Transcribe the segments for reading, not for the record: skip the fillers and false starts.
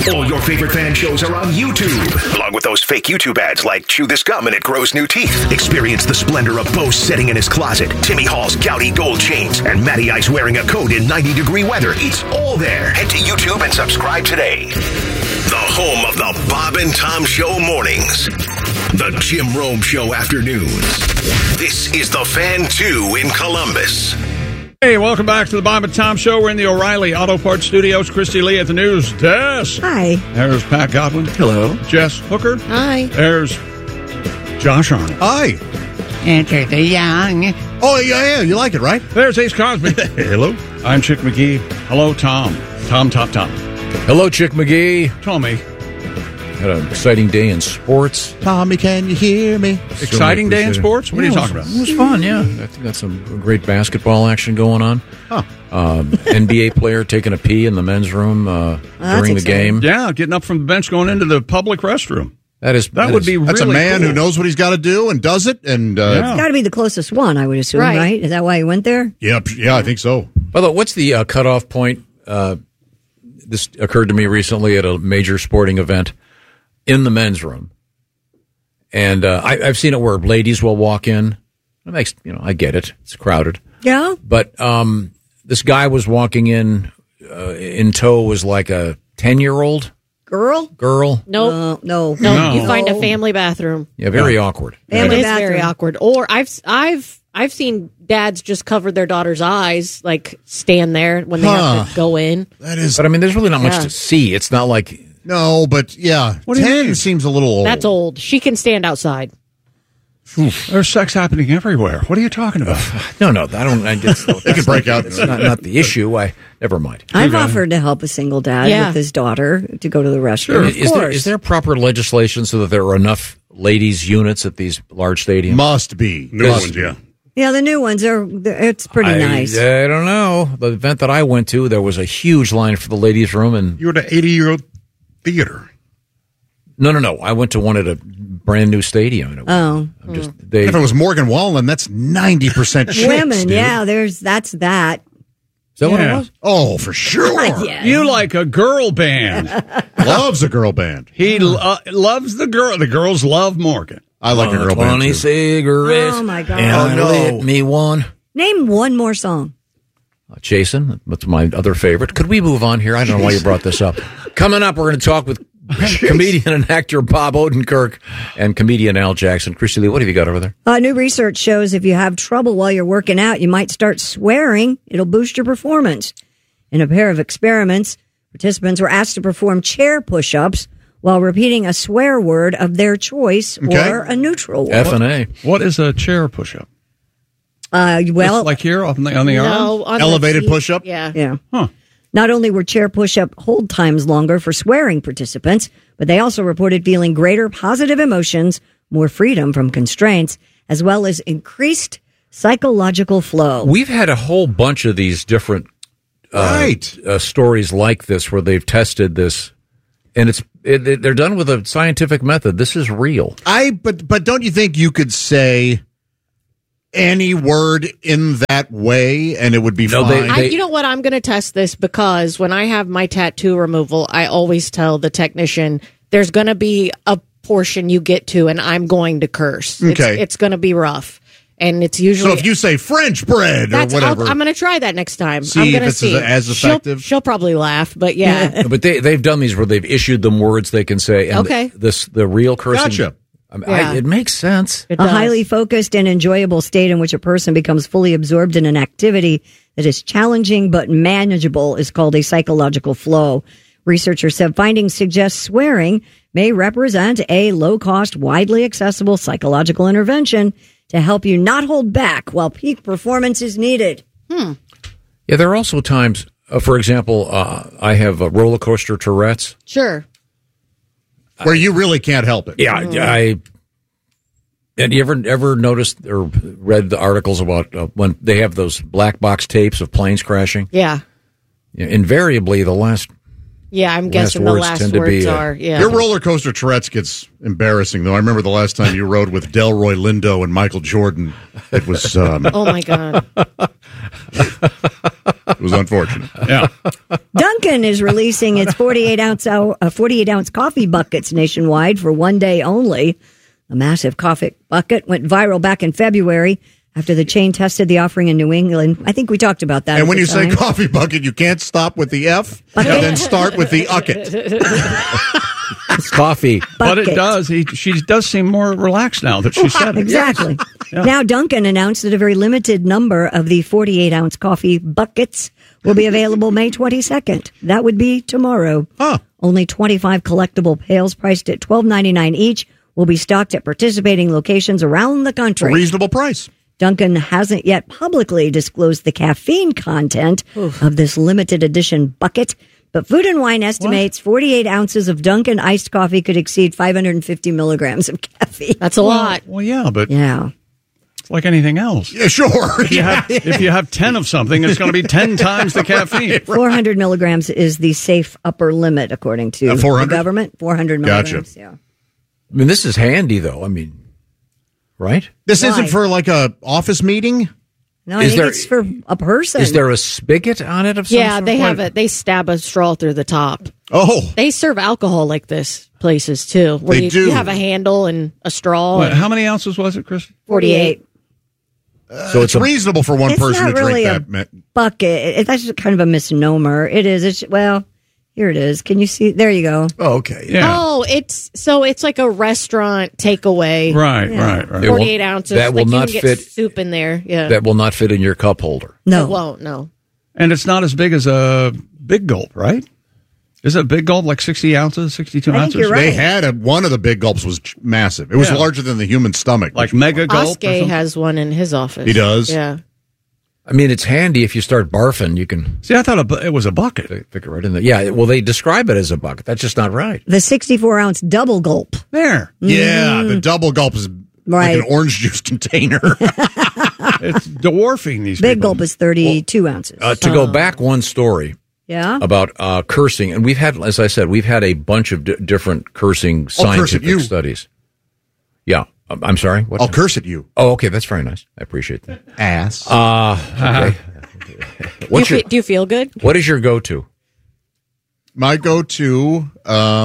All your favorite fan shows are on YouTube, along with those fake YouTube ads like chew this gum and it grows new teeth. Experience the splendor of Bo sitting in his closet, Timmy Hall's gouty gold chains, and Matty Ice wearing a coat in 90-degree weather. It's all there. Head to YouTube and subscribe today. The home of the Bob and Tom Show mornings. The Jim Rome Show afternoons. This is the Fan 2 in Columbus. Hey, welcome back to the Bob and Tom Show. We're in the O'Reilly Auto Parts Studios. Christy Lee at the news desk. Hi. There's Pat Godwin. Hello. Jess Hooker. Hi. There's Josh Arnold. Hi. Enter the young. Oh, yeah, you like it, right? There's Ace Cosby. Hello. I'm Chick McGee. Hello, Tom. Tom. Hello, Chick McGee. Tommy. Had an exciting day in sports. Tommy, can you hear me? Exciting day in sports? What are you talking about? It was fun, yeah. I think that's some great basketball action going on. Huh. NBA player taking a pee in the men's room during the game. Yeah, getting up from the bench, going into the public restroom. That would be That's really a man cool. who knows what he's got to do and does it. And It's got to be the closest one, I would assume, right? Is that why he went there? yeah, I think so. By the way, what's the cutoff point? This occurred to me recently at a major sporting event in the men's room. And I've seen it where ladies will walk in. It makes, I get it. It's crowded. Yeah. But this guy was walking in tow was like a 10-year-old girl. Nope. No. You find a family bathroom. Yeah, very awkward. Family It is bathroom. very awkward. Or I've seen dads just cover their daughter's eyes, like stand there when they have to go in. That is. But I mean, there's really not much to see. It's not like No, but yeah. What do you 10 mean? seems a little old. That's old. She can stand outside. There's sex happening everywhere. What are you talking about? no. I don't. It could break out. It's not the issue. Never mind. I've offered to help a single dad with his daughter to go to the restroom. Is there proper legislation so that there are enough ladies units at these large stadiums? Must be. New ones, yeah. Yeah, the new ones it's pretty nice. I don't know. The event that I went to, there was a huge line for the ladies' room, and You're at an 80-year-old theater. No. I went to one at a brand new stadium. And If it was Morgan Wallen, that's 90% chicks, Women, dude. yeah, that's that. Is that what it was? Oh, for sure. Yeah. You like a girl band. Loves a girl band. He loves the girl. The girls love Morgan. I like a girl band, 20 too. cigarettes. Oh, my God. And Oh, no. lit me one. Name one more song. Jason, that's my other favorite. Could we move on here? I don't know why you brought this up. Coming up, we're going to talk with comedian and actor Bob Odenkirk and comedian Al Jackson. Christy Lee, what have you got over there? New research shows if you have trouble while you're working out, you might start swearing. It'll boost your performance. In a pair of experiments, participants were asked to perform chair push-ups while repeating a swear word of their choice or a neutral word. F&A. What is a chair push-up? Well, Just like here on the arm? No, on Elevated the seat. push-up? Yeah. yeah. Huh. Not only were chair push-up hold times longer for swearing participants, but they also reported feeling greater positive emotions, more freedom from constraints, as well as increased psychological flow. We've had a whole bunch of these different stories like this where they've tested this, and they're done with a scientific method. This is real. But don't you think you could say any word in that way and it would be fine? You know what? I'm going to test this because when I have my tattoo removal, I always tell the technician there's going to be a portion you get to, and I'm going to curse. Okay. It's going to be rough. And it's usually So if you say French bread or whatever. I'm going to try that next time. See I'm if gonna it's as effective. She'll probably laugh, but yeah. But they've done these where they've issued them words they can say. And Okay. the real cursing. Gotcha. It makes sense. It A does. highly focused and enjoyable state in which a person becomes fully absorbed in an activity that is challenging but manageable is called a psychological flow. Researchers said findings suggest swearing may represent a low-cost, widely accessible psychological intervention to help you not hold back while peak performance is needed. Yeah, there are also times, for example, I have roller coaster Tourette's. Sure. Where you really can't help it. Yeah, and you ever noticed or read the articles about when they have those black box tapes of planes crashing? Yeah. Invariably, the last Yeah, I'm guessing the words last tend to be, words are. Yeah. Your roller coaster Tourette's gets embarrassing, though. I remember the last time you rode with Delroy Lindo and Michael Jordan. It was. Oh, my God. It was unfortunate. Yeah. Dunkin' is releasing its 48-ounce coffee buckets nationwide for one day only. The massive coffee bucket went viral back in February after the chain tested the offering in New England. I think we talked about that. And when you say coffee bucket, you can't stop with the F and then start with the ucket. It's coffee. But it does. She does seem more relaxed now that she said it. Exactly. Yeah. Now, Dunkin' announced that a very limited number of the 48-ounce coffee buckets will be available May 22nd. That would be tomorrow. Huh. Only 25 collectible pails priced at $12.99 each will be stocked at participating locations around the country. A reasonable price. Dunkin' hasn't yet publicly disclosed the caffeine content of this limited edition bucket, but Food and Wine estimates 48 ounces of Dunkin' iced coffee could exceed 550 milligrams of caffeine. That's a lot. Well, yeah, but Yeah. it's like anything else. Yeah, sure. If you have 10 of something, it's going to be 10 times the caffeine. 400 milligrams is the safe upper limit, according to the 400? government. 400 milligrams, Gotcha. yeah. I mean, this is handy, though. I mean, right? This Why? isn't for like a office meeting? No, I Is think there- it's for a person. Is there a spigot on it of some Yeah, sort? they have it. They stab a straw through the top. Oh, They serve alcohol like this places too. Where They you, do. You have a handle and a straw. What, and how many ounces was it, Chris? 48. So it's reasonable for one It's person not to really drink a that. bucket. That's just kind of a misnomer. It is. It's, well, here it is. Can you see? There you go. Oh, okay. Yeah. Oh, it's like a restaurant takeaway. Right. It will- 48 ounces. that will like not you can get fit- soup in there. Yeah. That will not fit in your cup holder. No. It won't, no. And it's not as big as a Big Gulp, right? Is it a Big Gulp like 60 ounces, 62 I think ounces? you're right. They had one of the big gulps was massive. It was Yeah. larger than the human stomach. Like Mega Gulp? or Oskay something? has one in his office. He does? Yeah. I mean, it's handy if you start barfing, you can See, I thought it was a bucket. pick it right in there. Yeah, well, they describe it as a bucket. That's just not right. The 64-ounce double gulp. There. Yeah, the double gulp is Right. like an orange juice container. It's dwarfing these Big people. gulp is 32 ounces. To go back one story Yeah. about cursing, and we've had, as I said, we've had a bunch of different cursing curse at scientific you. studies. Yeah. I'm sorry? What? I'll curse at you. Oh, okay. That's very nice. I appreciate that. Ass. Okay. Do you feel good? What is your go-to? My go-to, I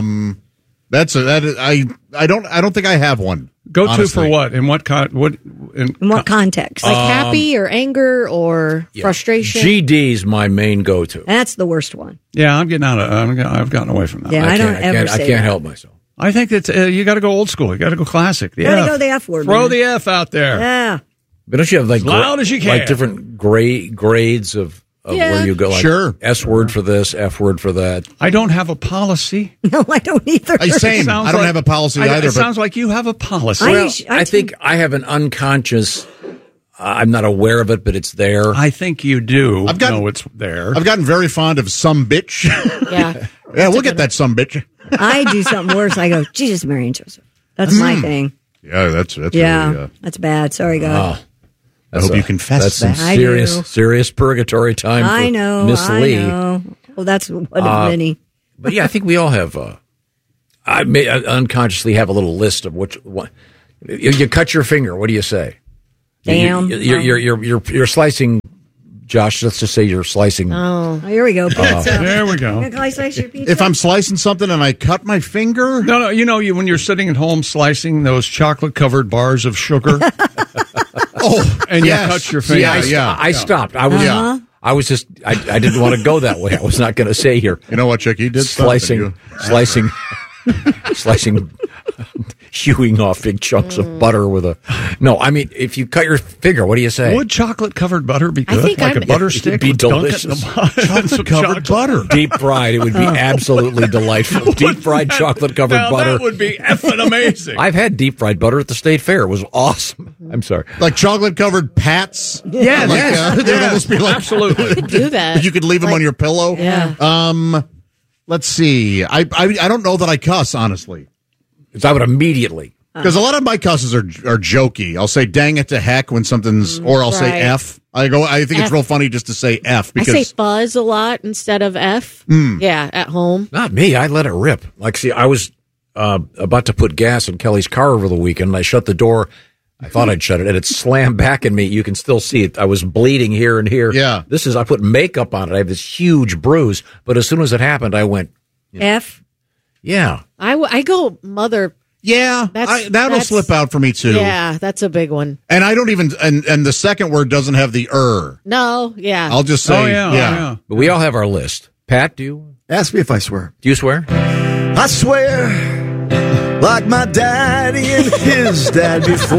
don't think I have one. Go to honestly. for what? In what In what context? Like happy or anger or frustration? GD's my main go-to. That's the worst one. Yeah, I'm getting out of. I've gotten away from that. Yeah, I don't ever I say can't that. help myself. I think that you got to go old school. You got to go classic. The Gotta F. go the F word, Throw man. the F out there. Yeah. But don't you have like As loud as you can. like different grades of where you go? Like Sure. S word for this, F word for that. I don't have a policy. No, I don't either. Same. Sounds I don't like- have a policy It either. But sounds like you have a policy. I think I have an unconscious. I'm not aware of it, but it's there. I think you do. I've got- know it's there. I've gotten very fond of some bitch. Yeah. Yeah, look at that some bitch. I do something worse. I go, Jesus, Mary and Joseph. That's my thing. Yeah, that's Yeah. really, That's bad. Sorry, God. I hope you confess That's some that. I do. serious purgatory time for I know. Miss I Lee. know. Well, that's one of many. But yeah, I think we all have. I may unconsciously have a little list of what. You cut your finger. What do you say? Damn. You're slicing. Josh, let's just say you're slicing. Oh, here we go. Pizza. There we go. Can I slice your pizza? If I'm slicing something and I cut my finger, No, you know, when you're sitting at home slicing those chocolate-covered bars of sugar, and you yes. cut your See, finger. I stopped. I was. Uh-huh. I was just. I didn't want to go that way. I was not going to say here. you know what, Chick? He did Slicing, hewing off big chunks of butter with a. No, I mean, if you cut your finger, what do you say? Would chocolate-covered butter be good? think Like I'm- a butter It'd stick? be Dunk it in delicious. the Chocolate-covered butter. Deep fried, it would be absolutely delightful. Deep fried chocolate covered Now, butter. That would be effing amazing. I've had deep fried butter at the state fair. It was awesome. I'm sorry. Like chocolate-covered pats. Yes, Like, yes, they'd almost be like absolutely. Do that. You could leave them on your pillow. Yeah. Let's see. I don't know that I cuss, honestly. Because I would immediately. Because a lot of my cusses are jokey. I'll say "dang it" to heck when something's, or I'll say Right. "f." I think it's F. real funny just to say "f" I because say fuzz a lot instead of F. Yeah, at home. Not me. I let it rip. Like, see, I was about to put gas in Kelly's car over the weekend. And I shut the door. I thought I'd shut it, and it slammed back in me. You can still see it. I was bleeding here and here. Yeah. I put makeup on it. I have this huge bruise. But as soon as it happened, I went, F. yeah. I go mother. Yeah, that'll slip out for me too. Yeah, that's a big one. And I don't even, and the second word doesn't have the No, yeah. I'll just say, yeah. But we all have our list. Pat, do you? Ask me if I swear. Do you swear? I swear, like my daddy and his dad before.